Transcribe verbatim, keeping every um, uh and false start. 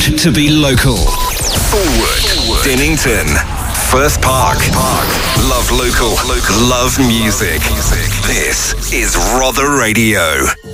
proud to be local. Forward, Dinnington, Firth Park. Love local, love music. This is Rother Radio.